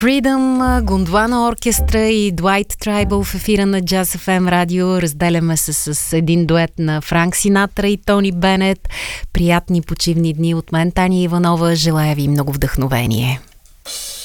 Freedom, Гондвана оркестра и Dwight Tribal в ефира на Jazz FM радио. Разделяме се с един дует на Франк Синатра и Тони Бенет. Приятни почивни дни от мен, Таня Иванова. Желая ви много вдъхновение.